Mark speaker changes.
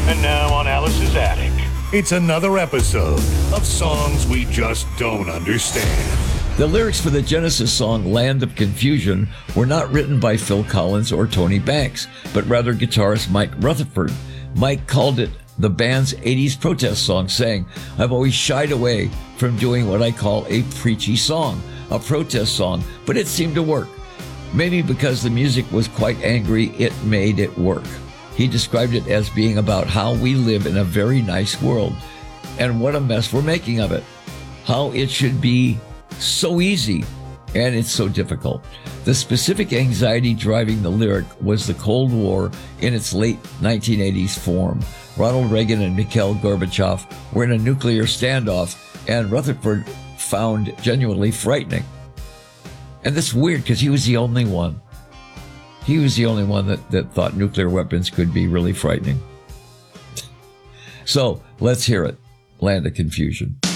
Speaker 1: And now on Alice's Attic.
Speaker 2: It's another episode of Songs We Just Don't Understand.
Speaker 3: The lyrics for the Genesis song Land of Confusion were not written by Phil Collins or Tony Banks, but rather guitarist Mike Rutherford. Mike called it the band's 80s protest song, saying, "I've always shied away from doing what I call a preachy song, a protest song, but it seemed to work. Maybe because the music was quite angry, it made it work." He described it as being about how we live in a very nice world and what a mess we're making of it. How it should be so easy and it's so difficult. The specific anxiety driving the lyric was the Cold War in its late 1980s form. Ronald Reagan and Mikhail Gorbachev were in a nuclear standoff, and Rutherford found genuinely frightening. And that's weird because he was the only one. He was the only one that thought nuclear weapons could be really frightening. So let's hear it. Land of Confusion.